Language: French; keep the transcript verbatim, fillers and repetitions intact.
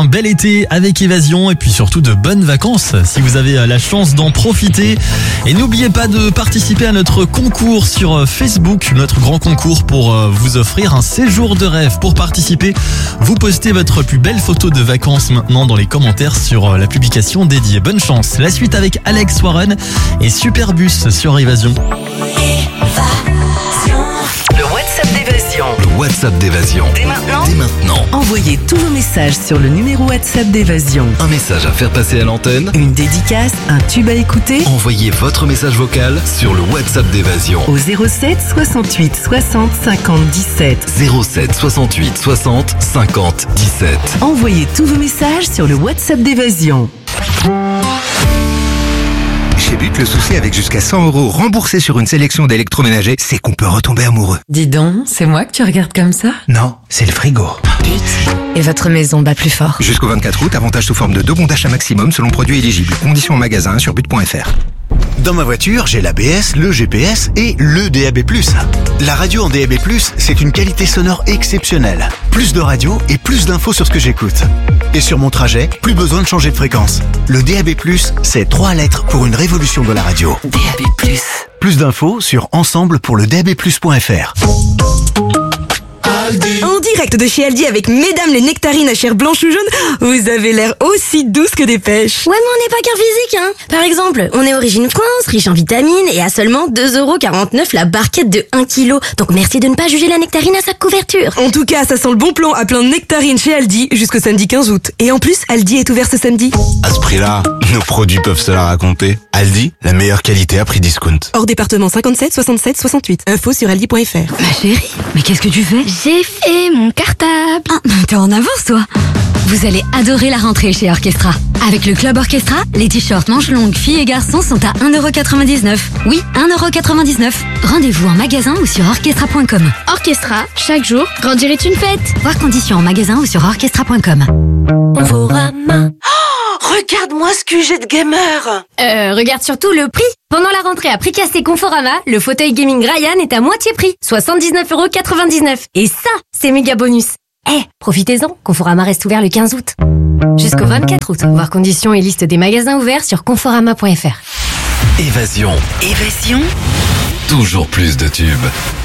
Un bel été avec Évasion et puis surtout de bonnes vacances si vous avez la chance d'en profiter. Et n'oubliez pas de participer à notre concours sur Facebook, notre grand concours pour vous offrir un séjour de rêve. Pour participer, vous postez votre plus belle photo de vacances maintenant dans les commentaires sur la publication dédiée. Bonne chance. La suite avec Alex Warren et Superbus sur Évasion. Le WhatsApp d'Évasion. Le WhatsApp d'Évasion. Dès maintenant. Dès maintenant. Envoyez tous vos messages sur le numéro WhatsApp d'Évasion. Un message à faire passer à l'antenne. Une dédicace, un tube à écouter. Envoyez votre message vocal sur le WhatsApp d'Évasion. Au zéro sept soixante-huit soixante cinquante dix-sept. zéro sept soixante-huit soixante cinquante dix-sept. Envoyez tous vos messages sur le WhatsApp d'Évasion. Chez But, le souci avec jusqu'à cent euros remboursés sur une sélection d'électroménagers, c'est qu'on peut retomber amoureux. Dis donc, c'est moi que tu regardes comme ça? Non, c'est le frigo. But. Et votre maison bat plus fort. Jusqu'au vingt-quatre août, avantage sous forme de deux bons d'achat maximum selon produit éligible. Conditions en magasin sur but point f r. Dans ma voiture, j'ai l'A B S, le G P S et le D A B plus. La radio en D A B plus, c'est une qualité sonore exceptionnelle. Plus de radio et plus d'infos sur ce que j'écoute. Et sur mon trajet, plus besoin de changer de fréquence. Le D A B plus, c'est trois lettres pour une révolution de la radio. D A B plus. Plus d'infos sur ensemble pour le D A B plus point f r. En direct de chez Aldi avec Mesdames les nectarines à chair blanche ou jaune, vous avez l'air aussi douce que des pêches. Ouais, mais on n'est pas qu'un physique, hein. Par exemple, on est Origine France, riche en vitamines et à seulement deux euros quarante-neuf la barquette de un kilo. Donc merci de ne pas juger la nectarine à sa couverture. En tout cas, ça sent le bon plan à plein de nectarines chez Aldi jusqu'au samedi quinze août. Et en plus, Aldi est ouvert ce samedi. À ce prix-là, nos produits peuvent se la raconter. Aldi, la meilleure qualité à prix discount. Hors département cinquante-sept soixante-sept soixante-huit. Info sur aldi point f r. Ma chérie, mais qu'est-ce que tu fais? J'ai fait mon cartable. Ah, t'es en avance, toi. Vous allez adorer la rentrée chez Orchestra. Avec le Club Orchestra, les t-shirts manches longues filles et garçons sont à un euro quatre-vingt-dix-neuf. Oui, un euro quatre-vingt-dix-neuf. Rendez-vous en magasin ou sur orchestra point com. Orchestra, chaque jour, grandir est une fête. Voir conditions en magasin ou sur orchestra point com. Conforama. Oh, regarde-moi ce Q G de gamer. Euh, regarde surtout le prix. Pendant la rentrée à Prix Cassé Conforama, le fauteuil gaming Ryan est à moitié prix, soixante-dix-neuf euros quatre-vingt-dix-neuf. Et ça, c'est méga bonus. Eh, hey, profitez-en, Conforama reste ouvert le quinze août. Jusqu'au vingt-quatre août. Voir conditions et liste des magasins ouverts sur conforama point f r. Évasion. Évasion. Toujours plus de tubes.